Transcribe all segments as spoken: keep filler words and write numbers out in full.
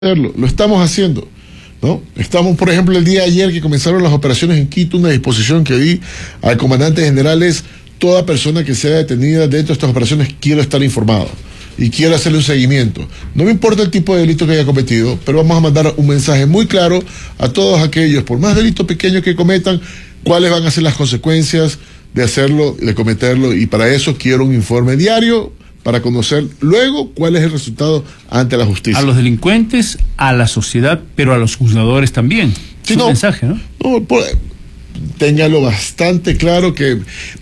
hacerlo, lo estamos haciendo, ¿no? Estamos, por ejemplo, el día de ayer que comenzaron las operaciones en Quito, una disposición que di al comandante general es: toda persona que sea detenida dentro de estas operaciones, quiero estar informado y quiero hacerle un seguimiento. No me importa el tipo de delito que haya cometido, pero vamos a mandar un mensaje muy claro a todos aquellos, por más delito pequeño que cometan, cuáles van a ser las consecuencias de hacerlo, de cometerlo, y para eso quiero un informe diario para conocer luego cuál es el resultado ante la justicia. A los delincuentes, a la sociedad, pero a los juzgadores también. Sí, es no, un mensaje, ¿no? No, por, téngalo bastante claro que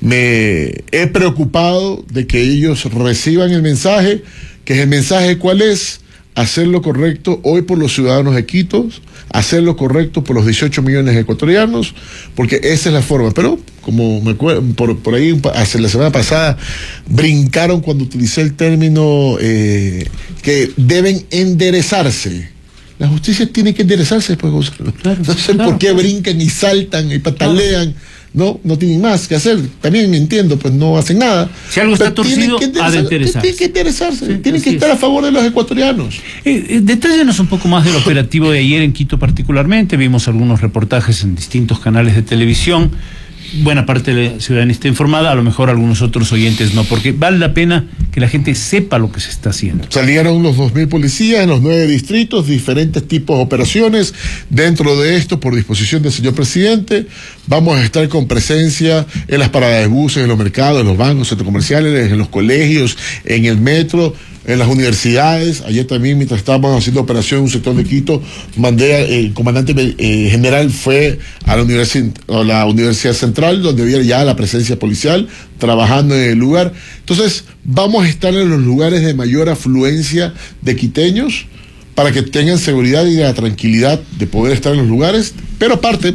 me he preocupado de que ellos reciban el mensaje, que es el mensaje ¿cuál es? Hacer lo correcto hoy por los ciudadanos de Quito, hacer lo correcto por los dieciocho millones de ecuatorianos, porque esa es la forma. Pero como me acuerdo, por, por ahí hace la semana pasada brincaron cuando utilicé el término eh, que deben enderezarse. La justicia tiene que enderezarse después, Gonzalo. Claro, no sé claro, por qué claro. brincan y saltan y patalean. Claro. No, no tienen más que hacer. También entiendo, pues no hacen nada. Si algo está torcido, ha de interesarse. Tienen que interesarse, sí, tienen que es. estar a favor de los ecuatorianos. Eh, eh, detállanos un poco más del operativo de ayer en Quito particularmente. Vimos algunos reportajes en distintos canales de televisión. Buena parte de la ciudadanía está informada, a lo mejor algunos otros oyentes no, porque vale la pena que la gente sepa lo que se está haciendo. Salieron unos dos mil policías en los nueve distritos, diferentes tipos de operaciones. Dentro de esto, por disposición del señor presidente, vamos a estar con presencia en las paradas de buses, en los mercados, en los bancos, centros comerciales, en los colegios, en el metro, en las universidades. Ayer también, mientras estábamos haciendo operación en un sector de Quito, mandé, el comandante eh, general fue a la, universi a la Universidad Central, donde había ya la presencia policial, trabajando en el lugar. Entonces, vamos a estar en los lugares de mayor afluencia de quiteños, para que tengan seguridad y la tranquilidad de poder estar en los lugares. Pero aparte,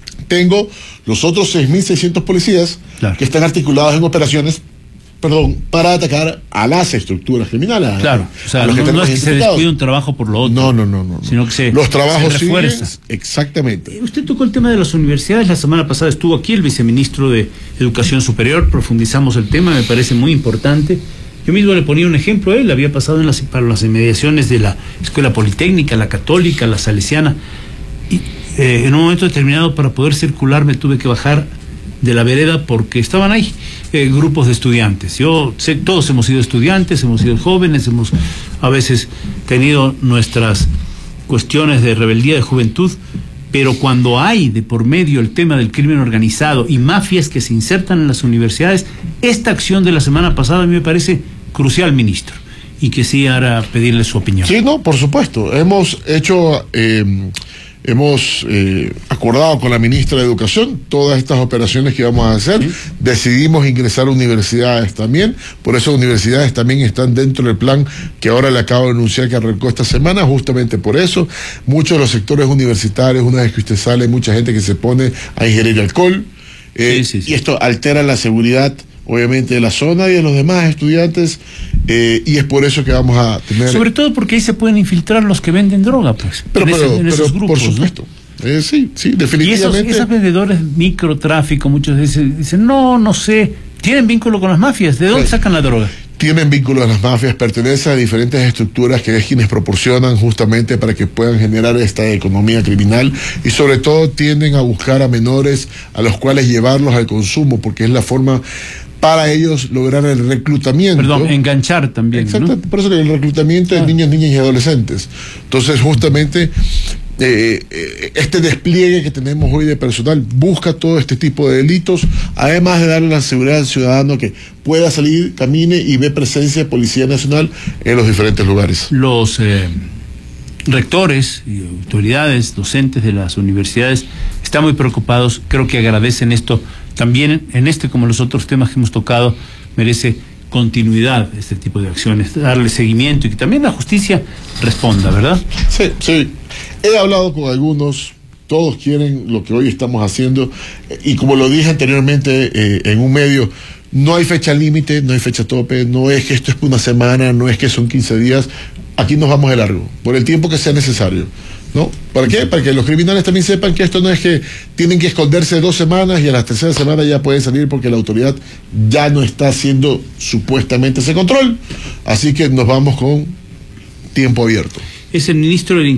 tengo los otros seis mil seiscientos policías, claro, que están articulados en operaciones Perdón, para atacar a las estructuras criminales. Claro, o sea, no, no es que se descuide un trabajo por lo otro. No, no, no, no. Sino que se, los trabajos se refuerza. Siguen, exactamente. Usted tocó el tema de las universidades. La semana pasada estuvo aquí el viceministro de Educación Superior, profundizamos el tema, me parece muy importante. Yo mismo le ponía un ejemplo, él había pasado en las, para las inmediaciones de la Escuela Politécnica, la Católica, la Salesiana, y eh, en un momento determinado, para poder circular, me tuve que bajar de la vereda porque estaban ahí eh, grupos de estudiantes. Yo sé, todos hemos sido estudiantes, hemos sido jóvenes, hemos a veces tenido nuestras cuestiones de rebeldía, de juventud, pero cuando hay de por medio el tema del crimen organizado y mafias que se insertan en las universidades, esta acción de la semana pasada a mí me parece crucial, ministro, y que sí hará pedirle su opinión. Sí, no, por supuesto. Hemos hecho... Eh, Hemos eh, acordado con la ministra de Educación todas estas operaciones que vamos a hacer. ¿Sí? Decidimos ingresar a universidades también, por eso universidades también están dentro del plan que ahora le acabo de anunciar que arrancó esta semana, justamente por eso. Muchos de los sectores universitarios, una vez que usted sale, hay mucha gente que se pone a ingerir alcohol, eh, sí, sí, sí. y esto altera la seguridad, obviamente, de la zona y de los demás estudiantes, eh, y es por eso que vamos a tener... Sobre todo porque ahí se pueden infiltrar los que venden droga, pues, pero, en, pero, ese, en pero, esos grupos, por supuesto, ¿no? eh, sí, sí, definitivamente. Y esos, esos vendedores microtráfico, muchos dicen, dicen, no, no sé, ¿tienen vínculo con las mafias? ¿De dónde sí. sacan la droga? Tienen vínculos a las mafias, pertenecen a diferentes estructuras que es quienes proporcionan justamente para que puedan generar esta economía criminal, y sobre todo tienden a buscar a menores a los cuales llevarlos al consumo, porque es la forma para ellos lograr el reclutamiento. Perdón, enganchar también. Exacto, ¿no? Por eso el reclutamiento de ah. niños, niñas y adolescentes. Entonces, justamente, eh, eh, este despliegue que tenemos hoy de personal busca todo este tipo de delitos, además de darle la seguridad al ciudadano que pueda salir, camine y ve presencia de Policía Nacional en los diferentes lugares. Los eh, rectores y autoridades, docentes de las universidades están muy preocupados, creo que agradecen esto. También en este, como en los otros temas que hemos tocado, merece continuidad este tipo de acciones, darle seguimiento y que también la justicia responda, ¿verdad? Sí, sí. He hablado con algunos, todos quieren lo que hoy estamos haciendo, y como lo dije anteriormente eh, en un medio, no hay fecha límite, no hay fecha tope, no es que esto es una semana, no es que son quince días, aquí nos vamos de largo, por el tiempo que sea necesario. ¿No? ¿Para qué? Para que los criminales también sepan que esto no es que tienen que esconderse dos semanas y a la tercera semana ya pueden salir porque la autoridad ya no está haciendo supuestamente ese control. Así que nos vamos con tiempo abierto. es el ministro del